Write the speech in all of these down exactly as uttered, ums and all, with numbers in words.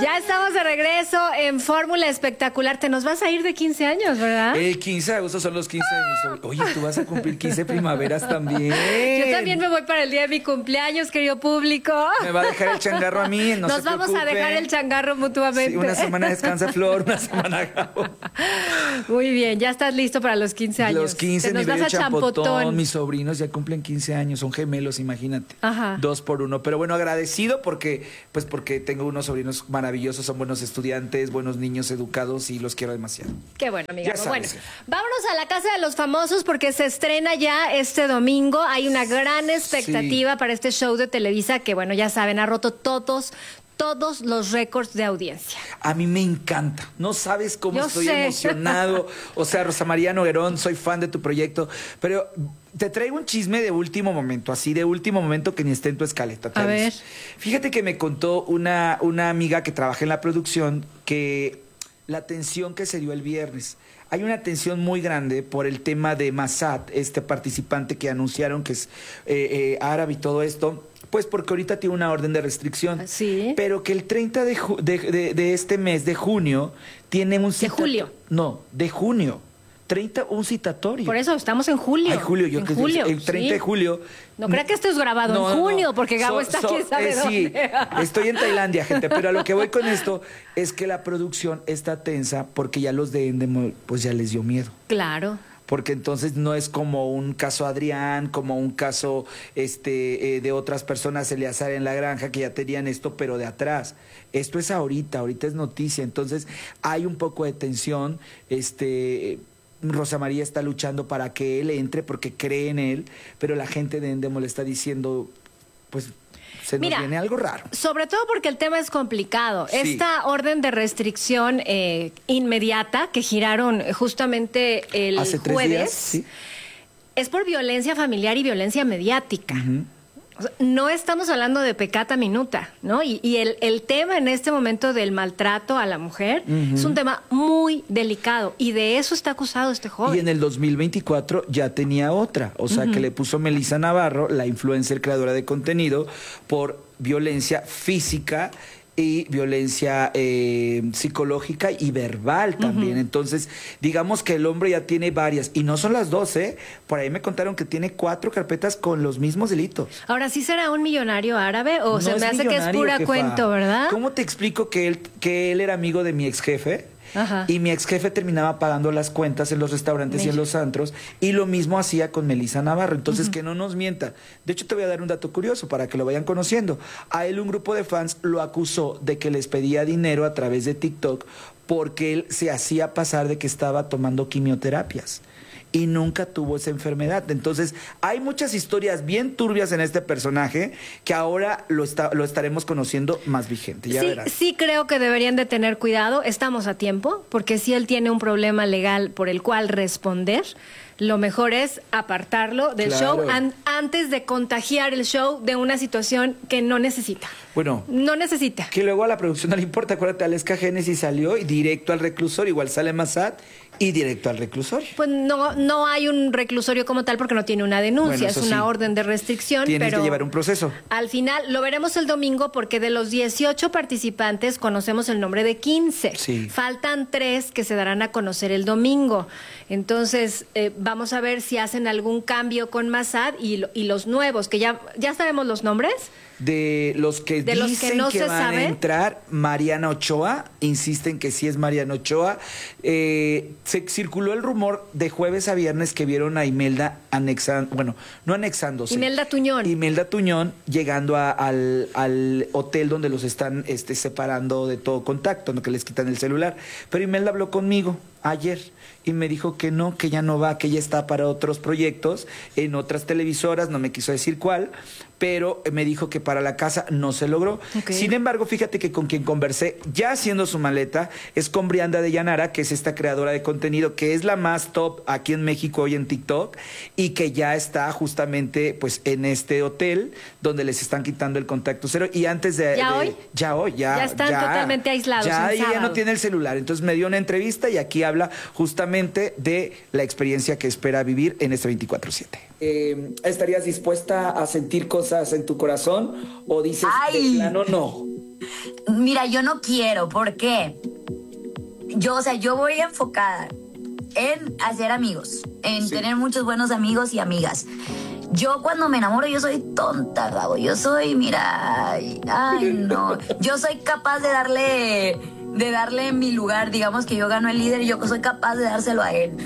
Ya estamos de regreso en Fórmula Espectacular. Te nos vas a ir de quince años, ¿verdad? El quince de agosto son los quince de mi sobrino. Oye, tú vas a cumplir quince primaveras también. Yo también me voy para el día de mi cumpleaños, querido público. Me va a dejar el changarro a mí, no Nos se vamos preocupe. a dejar el changarro mutuamente. Sí, una semana descansa Flor, una semana Gabo. Muy bien, ya estás listo para los quince años. Los quince, Te nos mi vas bello a champotón. Champotón. Mis sobrinos ya cumplen quince años, son gemelos, imagínate. Ajá. Dos por uno. Pero bueno, agradecido porque, pues porque tengo unos sobrinos maravillosos, son buenos estudiantes, buenos niños educados y los quiero demasiado. Qué bueno, amiga. Ya Bueno, sabes. vámonos a la Casa de los Famosos porque se estrena ya este domingo. Hay una gran expectativa Sí. para este show de Televisa que, bueno, ya saben, ha roto todos, todos los récords de audiencia. A mí me encanta. No sabes cómo Yo estoy sé. emocionado. O sea, Rosa María Noguerón, soy fan de tu proyecto. Pero te traigo un chisme de último momento, así de último momento que ni esté en tu escaleta. te A aviso. ver. Fíjate que me contó una, una amiga que trabaja en la producción que la tensión que se dio el viernes. Hay una tensión muy grande por el tema de Massad, este participante que anunciaron que es eh, eh, árabe y todo esto. Pues porque ahorita tiene una orden de restricción. Sí. Pero que el treinta de, ju- de, de- de este mes, de junio, tiene un cita- julio. No, de junio. treinta, un citatorio. Por eso estamos en julio. Ay, julio, yo en que julio, el treinta sí. de julio. No crea que esto es grabado No, en no, junio, no. porque Gabo So- está so- aquí, ¿sabe eh, dónde? Sí, estoy en Tailandia, gente, pero a lo que voy con esto es que la producción está tensa porque ya los de Endemol, pues ya les dio miedo. Claro. Porque entonces no es como un caso Adrián, como un caso este eh, de otras personas, Eleazar en la granja, que ya tenían esto, pero de atrás. Esto es ahorita, ahorita es noticia. Entonces hay un poco de tensión. Este Rosa María está luchando para que él entre porque cree en él, pero la gente de Endemol le está diciendo, pues se nos Mira, viene algo raro. Sobre todo porque el tema es complicado. Sí. Esta orden de restricción eh, inmediata que giraron justamente el Hace tres jueves días, sí. es por violencia familiar y violencia mediática. Ujú. O sea, no estamos hablando de pecata minuta, ¿no? Y, y el, el tema en este momento del maltrato a la mujer Ujú. es un tema muy delicado y de eso está acusado este joven. Y en el dos mil veinticuatro ya tenía otra, o sea, que le puso Melissa Navarro, la influencer creadora de contenido, por violencia física y violencia eh, psicológica y verbal también. Ujú. Entonces, digamos que el hombre ya tiene varias, y no son las dos, ¿eh? Por ahí me contaron que tiene cuatro carpetas con los mismos delitos. Ahora, ¿sí será un millonario árabe o No se es me hace que es millonario, pura jefa. cuento, verdad? ¿Cómo te explico que él, que él era amigo de mi ex jefe? Ajá. Y mi ex jefe terminaba pagando las cuentas en los restaurantes y en Mira. los antros, y lo mismo hacía con Melissa Navarro. Entonces, que no nos mienta. De hecho, te voy a dar un dato curioso para que lo vayan conociendo. A él un grupo de fans lo acusó de que les pedía dinero a través de TikTok porque él se hacía pasar de que estaba tomando quimioterapias y nunca tuvo esa enfermedad. Entonces, hay muchas historias bien turbias en este personaje que ahora lo, está, lo estaremos conociendo más vigente. Ya Sí, verás. sí creo que deberían de tener cuidado. Estamos a tiempo, porque si él tiene un problema legal por el cual responder, lo mejor es apartarlo del Claro. show an- antes de contagiar el show de una situación que no necesita. Bueno, No necesita. que luego a la producción no le importa. Acuérdate, Aleska Génesis salió y directo al reclusorio. Igual sale Massad y directo al reclusorio. Pues no, no hay un reclusorio como tal porque no tiene una denuncia, Bueno, es eso una sí. orden de restricción. Tienes pero que llevar un proceso. Al final lo veremos el domingo porque de los dieciocho participantes conocemos el nombre de quince. Sí. Faltan tres que se darán a conocer el domingo. Entonces eh, vamos a ver si hacen algún cambio con Massad y, lo- y los nuevos, que ya, ya sabemos los nombres. De los que De los dicen que no se van sabe. a entrar, Mariana Ochoa, insisten que sí es Mariana Ochoa. Eh, se circuló el rumor de jueves a viernes que vieron a Imelda anexando, bueno, no anexándose. Imelda Tuñón. Imelda Tuñón llegando a- al, al hotel donde los están este, separando de todo contacto, ¿no? Que les quitan el celular. Pero Imelda habló conmigo ayer y me dijo que no, que ya no va, que ella está para otros proyectos en otras televisoras, no me quiso decir cuál, pero me dijo que para la casa no se logró. Ok. Sin embargo, fíjate que con quien conversé, ya haciendo su maleta, es con Brianda de Llanara, que es esta creadora de contenido, que es la más top aquí en México hoy en TikTok, y que ya está justamente pues en este hotel donde les están quitando el contacto cero. Y antes de... ¿Ya de- hoy? Ya hoy, ya. Ya están totalmente aislados Ya en ella sábado. no tiene el celular. Entonces me dio una entrevista y aquí habla justamente de la experiencia que espera vivir en este veinticuatro siete. Eh, ¿Estarías dispuesta a sentir cosas en tu corazón o dices Ay. de plano no? Mira, yo no quiero, ¿por qué? Yo, o sea, yo voy enfocada en hacer amigos, en sí. tener muchos buenos amigos y amigas. Yo cuando me enamoro, yo soy tonta, Gabo. Yo soy, mira, ay, ay no. Yo soy capaz de darle, de darle mi lugar. Digamos que yo gano el líder y yo soy capaz de dárselo a él.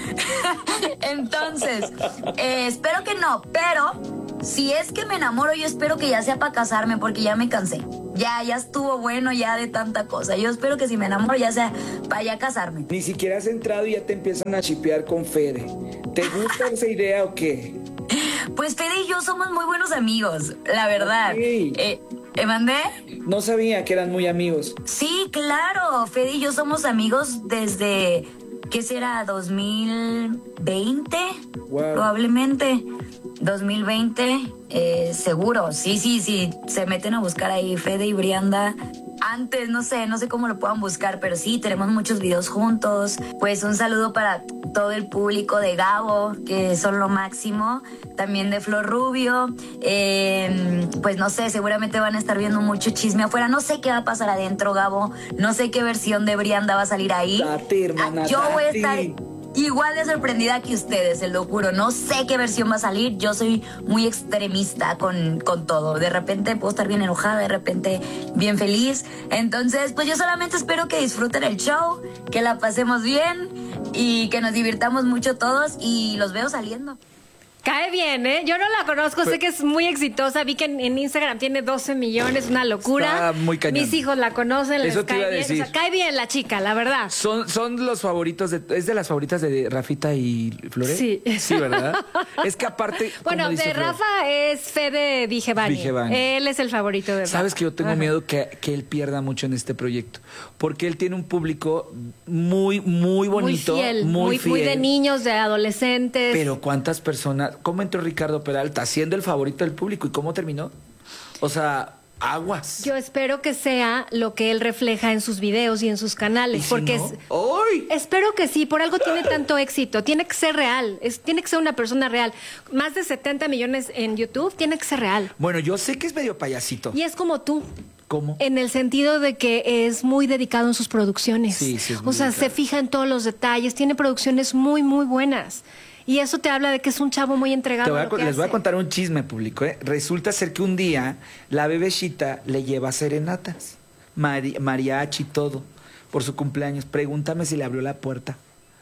Entonces, eh, espero que no, pero si es que me enamoro, yo espero que ya sea para casarme, porque ya me cansé. Ya, ya estuvo bueno ya de tanta cosa. Yo espero que si me enamoro ya sea para ya casarme. Ni siquiera has entrado y ya te empiezan a chipear con Fede. ¿Te gusta esa idea o qué? Pues Fede y yo somos muy buenos amigos, la verdad. Okay. Eh, ¿Me mandé? No sabía que eran muy amigos. Sí, claro. Fede y yo somos amigos desde, ¿qué será? ¿dos mil veinte? Wow. Probablemente. dos mil veinte, eh, seguro. Sí, sí, sí. Se meten a buscar ahí Fede y Brianda. Antes, no sé, no sé cómo lo puedan buscar, pero sí, tenemos muchos videos juntos. Pues un saludo para todo el público de Gabo, que son lo máximo. También de Flor Rubio. Eh, pues no sé, seguramente van a estar viendo mucho chisme afuera. No sé qué va a pasar adentro, Gabo. No sé qué versión de Brianda va a salir ahí. Date, hermana, Yo voy a date. estar igual de sorprendida que ustedes, se lo juro. No sé qué versión va a salir. Yo soy muy extremista con, con todo. De repente puedo estar bien enojada, de repente bien feliz. Entonces, pues yo solamente espero que disfruten el show, que la pasemos bien y que nos divirtamos mucho todos, y los veo saliendo. Cae bien, ¿eh? Yo no la conozco, sé que es muy exitosa. Vi que en, en Instagram tiene doce millones, una locura. Está muy cañón. Mis hijos la conocen, les Eso te iba cae a bien. decir. O sea, cae bien la chica, la verdad. Son, son los favoritos de, es de las favoritas de Rafita y Flores. Sí. Sí, ¿verdad? Es que aparte. Bueno, como dice de Flor, Rafa es Fede Vigevani. Vigevani. Él es el favorito de Rafa. Sabes que yo tengo Ajá. miedo que, que él pierda mucho en este proyecto, porque él tiene un público muy, muy bonito, muy fiel, muy, muy, fiel, muy de niños, de adolescentes. Pero cuántas personas, ¿cómo entró Ricardo Peralta siendo el favorito del público y cómo terminó? O sea, aguas. Yo espero que sea lo que él refleja en sus videos y en sus canales, ¿Y si porque no? es, ¡Ay! espero que sí, por algo tiene tanto éxito, tiene que ser real, es, tiene que ser una persona real. Más de setenta millones en YouTube, tiene que ser real. Bueno, yo sé que es medio payasito. Y es como tú. ¿Cómo? En el sentido de que es muy dedicado en sus producciones. Sí, sí, es muy o sea, dedicado. se fija en todos los detalles, tiene producciones muy, muy buenas. Y eso te habla de que es un chavo muy entregado. Te voy a a lo con- que les voy a hace. contar un chisme público. ¿eh? Resulta ser que un día la bebecita le lleva serenatas, mari- mariachi y todo, por su cumpleaños. Pregúntame si le abrió la puerta.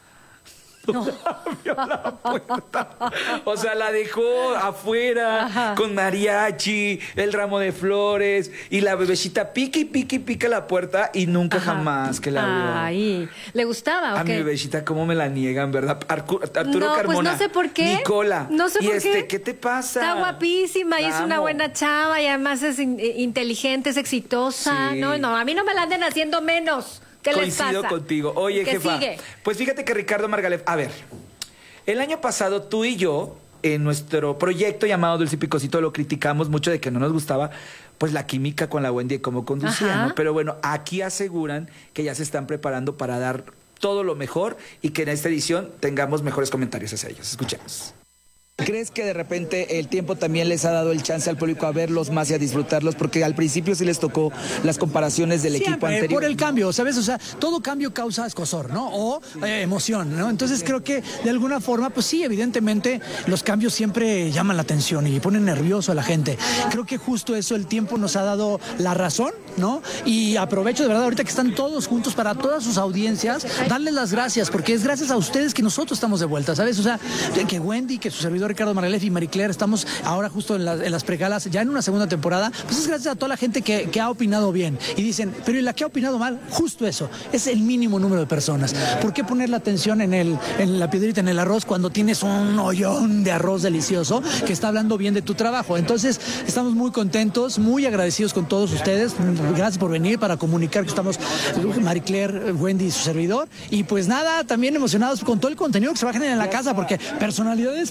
No. Abrió la puerta. O sea, la dejó afuera Ajá. con mariachi, el ramo de flores y la bebecita pica y pica y pica la puerta y nunca Ajá. jamás que la abrió. Ay, ¿le gustaba o A mi qué? bebecita, ¿cómo me la niegan, verdad? Arcu- Arturo No, pues Carmona. no sé por qué. Nicola. No sé y por este, qué. ¿qué te pasa? Está guapísima y La es una amo. buena chava y además es in- eh, inteligente, es exitosa. Sí. No, no, a mí no me la anden haciendo menos. ¿Qué les Coincido pasa? contigo. Oye, ¿Qué jefa. sigue? Pues fíjate que Ricardo Margalef, a ver, el año pasado tú y yo, en nuestro proyecto llamado Dulce y Picosito, lo criticamos mucho de que no nos gustaba, pues la química con la Wendy y cómo conducía, Ajá. ¿no? Pero bueno, aquí aseguran que ya se están preparando para dar todo lo mejor y que en esta edición tengamos mejores comentarios hacia ellos. Escuchemos. ¿Crees que de repente el tiempo también les ha dado el chance al público a verlos más y a disfrutarlos? Porque al principio sí les tocó las comparaciones del equipo Siempre, anterior. por el cambio, ¿sabes? O sea, todo cambio causa escozor, ¿no? O eh, emoción, ¿no? Entonces creo que de alguna forma, pues sí, evidentemente los cambios siempre llaman la atención y ponen nervioso a la gente. Creo que justo eso el tiempo nos ha dado la razón, ¿no? Y aprovecho de verdad ahorita que están todos juntos para todas sus audiencias, darles las gracias, porque es gracias a ustedes que nosotros estamos de vuelta, ¿sabes? O sea, que Wendy, que su servidor Ricardo Margalef y Marie Claire estamos ahora justo en, la- en las pregalas, ya en una segunda temporada, pues es gracias a toda la gente que, que ha opinado bien. Y dicen, pero ¿y la que ha opinado mal? Justo eso, es el mínimo número de personas. ¿Por qué poner la atención en, el, en la piedrita, en el arroz, cuando tienes un hoyón de arroz delicioso que está hablando bien de tu trabajo? Entonces, estamos muy contentos, muy agradecidos con todos ustedes. Gracias por venir para comunicar que estamos Marie Claire, Wendy y su servidor. Y pues nada, también emocionados con todo el contenido que se va a generar en la casa, porque personalidades fuertísimas.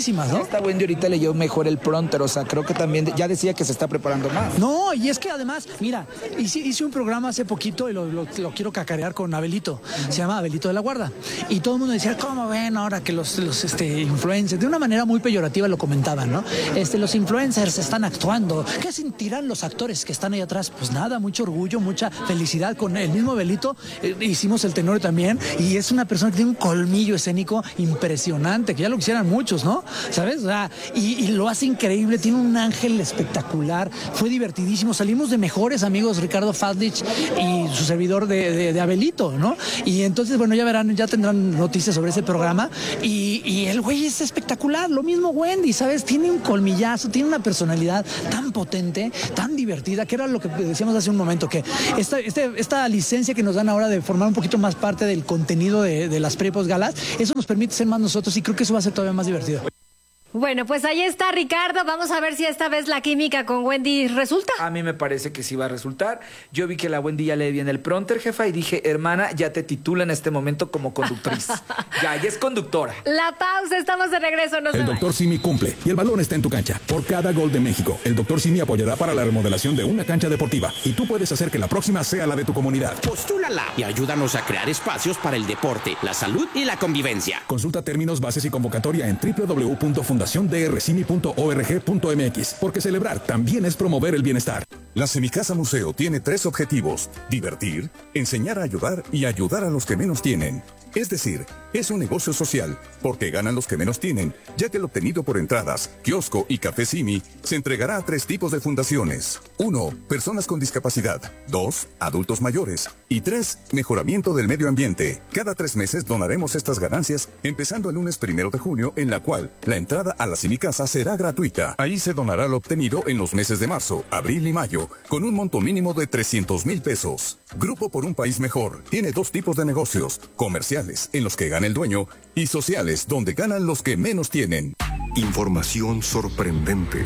buenísimas, ¿no? Esta Wendy ahorita leyó mejor el prompter, o sea, creo que también ya decía que se está preparando más. No, y es que además, mira, hice, hice un programa hace poquito y lo, lo, lo quiero cacarear con Abelito. Se llama Abelito de la Guarda. Y todo el mundo decía, ¿cómo ven ahora que los, los este, influencers, de una manera muy peyorativa lo comentaban, ¿no? Este, los influencers están actuando. ¿Qué sentirán los actores que están ahí atrás? Pues nada, mucho orgullo, mucha felicidad. Con el mismo Abelito eh, hicimos el Tenorio también, y es una persona que tiene un colmillo escénico impresionante, que ya lo quisieran muchos, ¿no? ¿Sabes? O sea, y, y lo hace increíble, tiene un ángel espectacular, fue divertidísimo, salimos de mejores amigos, Ricardo Fadlich y su servidor de, de, de Abelito, ¿no? Y entonces, bueno, ya verán, ya tendrán noticias sobre ese programa, y, y el güey es espectacular, lo mismo Wendy, ¿sabes? Tiene un colmillazo, tiene una personalidad tan potente, tan divertida, que era lo que decíamos hace un momento, que esta, este, esta licencia que nos dan ahora de formar un poquito más parte del contenido de, de las pre-post galas, eso nos permite ser más nosotros, y creo que eso va a ser todavía más divertido. Bueno, pues ahí está, Ricardo. Vamos a ver si esta vez la química con Wendy resulta. A mí me parece que sí va a resultar. Yo vi que la Wendy ya lee bien el prompter, jefa, y dije, hermana, ya te titula en este momento como conductriz. ya, ya es conductora. La pausa, estamos de regreso. No el doctor Simi cumple y el balón está en tu cancha. Por cada gol de México, el doctor Simi apoyará para la remodelación de una cancha deportiva, y tú puedes hacer que la próxima sea la de tu comunidad. Postúlala y ayúdanos a crear espacios para el deporte, la salud y la convivencia. Consulta términos, bases y convocatoria en doble u doble u doble u punto fundación d r cimi punto org punto m x, porque celebrar también es promover el bienestar. La Semicasa Museo tiene tres objetivos: divertir, enseñar a ayudar y ayudar a los que menos tienen. Es decir, es un negocio social, porque ganan los que menos tienen, ya que el obtenido por entradas, kiosco y café Simi se entregará a tres tipos de fundaciones. Uno, personas con discapacidad. Dos, adultos mayores. Y tres, mejoramiento del medio ambiente. Cada tres meses donaremos estas ganancias, empezando el lunes primero de junio, en la cual la entrada a la Semicasa será gratuita. Ahí se donará lo obtenido en los meses de marzo, abril y mayo, con un monto mínimo de trescientos mil pesos. Grupo por un País Mejor tiene dos tipos de negocios: comerciales, en los que gana el dueño, y sociales, donde ganan los que menos tienen. Información sorprendente.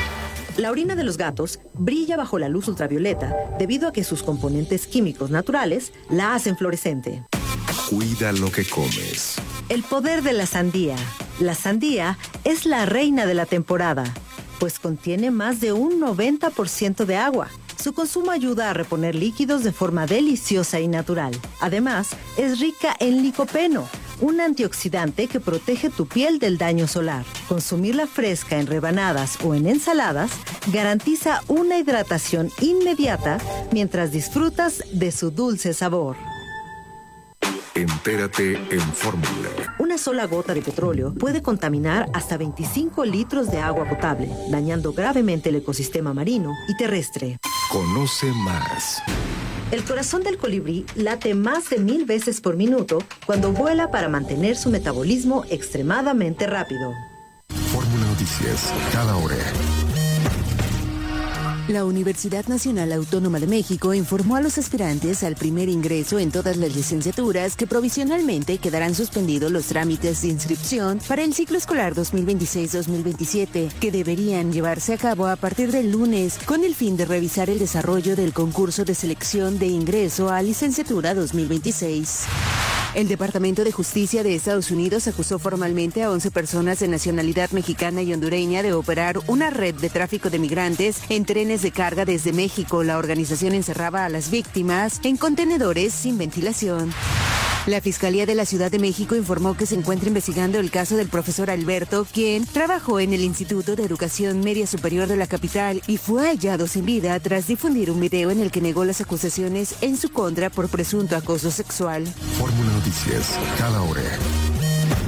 La orina de los gatos brilla bajo la luz ultravioleta debido a que sus componentes químicos naturales la hacen fluorescente. Cuida lo que comes. El poder de la sandía. La sandía es la reina de la temporada, pues contiene más de un noventa por ciento de agua. Su consumo ayuda a reponer líquidos de forma deliciosa y natural. Además, es rica en licopeno, un antioxidante que protege tu piel del daño solar. Consumirla fresca en rebanadas o en ensaladas garantiza una hidratación inmediata mientras disfrutas de su dulce sabor. Entérate en Fórmula. Una sola gota de petróleo puede contaminar hasta veinticinco litros de agua potable, dañando gravemente el ecosistema marino y terrestre. Conoce más. El corazón del colibrí late más de mil veces por minuto cuando vuela para mantener su metabolismo extremadamente rápido. Fórmula Noticias, cada hora. La Universidad Nacional Autónoma de México informó a los aspirantes al primer ingreso en todas las licenciaturas que provisionalmente quedarán suspendidos los trámites de inscripción para el ciclo escolar dos mil veintiséis dos mil veintisiete, que deberían llevarse a cabo a partir del lunes, con el fin de revisar el desarrollo del concurso de selección de ingreso a licenciatura dos mil veintiséis. El Departamento de Justicia de Estados Unidos acusó formalmente a once personas de nacionalidad mexicana y hondureña de operar una red de tráfico de migrantes en trenes de carga desde México. La organización encerraba a las víctimas en contenedores sin ventilación. La Fiscalía de la Ciudad de México informó que se encuentra investigando el caso del profesor Alberto, quien trabajó en el Instituto de Educación Media Superior de la capital y fue hallado sin vida tras difundir un video en el que negó las acusaciones en su contra por presunto acoso sexual. Fórmula Noticias, cada hora.